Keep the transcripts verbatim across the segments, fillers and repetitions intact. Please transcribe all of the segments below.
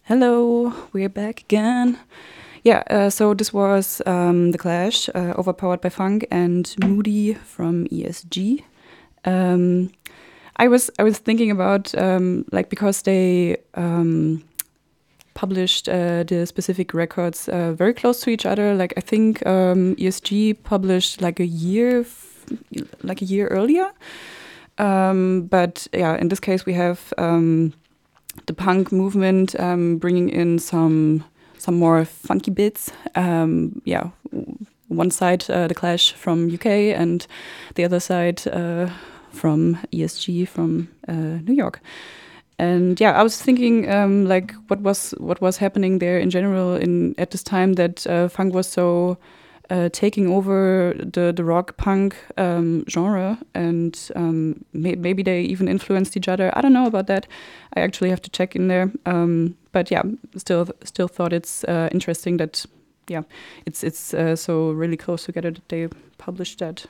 Hello, we're back again. Yeah, uh, so this was um, The Clash, uh, Overpowered by Funk, and Moody from E S G. Um, I was I was thinking about um, like because they um, published uh, the specific records uh, very close to each other. Like I think um, E S G published like a year, f- like a year earlier. Um, but yeah, in this case we have um, the punk movement um, bringing in some some more funky bits. Um, yeah, w- one side uh, the Clash from U K and the other side uh, from E S G from uh, New York. And yeah, I was thinking um, like what was what was happening there in general in at this time that uh, funk was so uh, taking over the the rock punk um, genre, and um, may- maybe they even influenced each other. I don't know about that. I actually have to check in there. Um, but yeah, still still thought it's uh, interesting that yeah, it's it's uh, so really close together that they published that.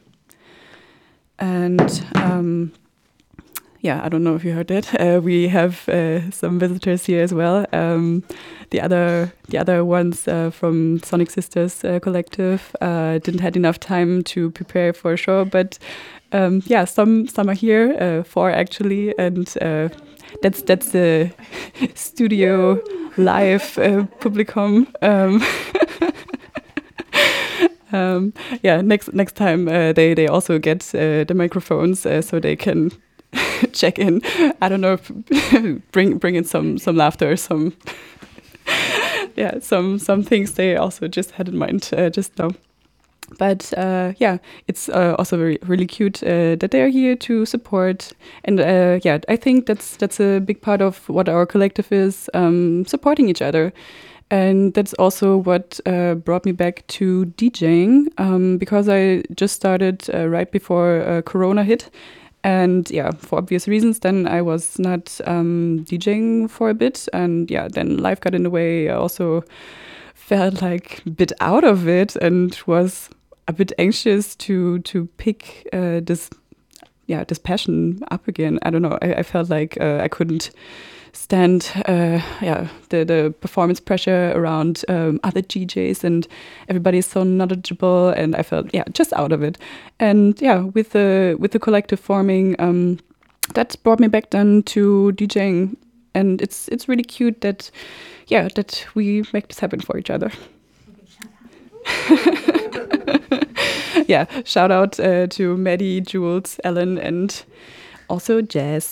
And um, yeah, I don't know if you heard that. Uh, we have uh, some visitors here as well. Um, the other, the other ones uh, from Sonic Sisters uh, Collective uh, didn't had enough time to prepare for a show, but um, yeah, some some are here, uh, four actually, and uh, that's that's the studio live uh, publicum. Um, um, yeah, next next time uh, they they also get uh, the microphones uh, so they can check in. I don't know if bring bring in some some laughter, some yeah, some some things they also just had in mind uh, just now. But uh, yeah, it's uh, also very really cute uh, that they are here to support. And uh, yeah, I think that's that's a big part of what our collective is, um, supporting each other. And that's also what uh, brought me back to DJing, um, because I just started uh, right before uh, Corona hit. And yeah, for obvious reasons, then I was not um, DJing for a bit. And yeah, then life got in the way. I also felt like a bit out of it and was a bit anxious to to pick uh, this yeah this passion up again. I don't know. I, I felt like uh, I couldn't stand uh, yeah the the performance pressure around um, other D Js, and everybody's so knowledgeable, and I felt yeah just out of it. And yeah, with the with the collective forming, um, that brought me back then to DJing, and it's it's really cute that yeah that we make this happen for each other. Yeah, shout out uh, to Maddie, Jules, Ellen, and also Jazz.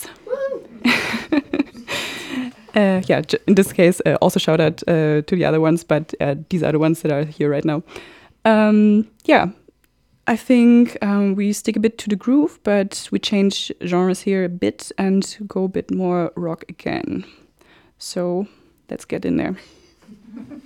Uh, yeah, j- in this case, uh, also shout out uh, to the other ones, but uh, these are the ones that are here right now. Um, yeah, I think um, we stick a bit to the groove, but we change genres here a bit and go a bit more rock again. So let's get in there.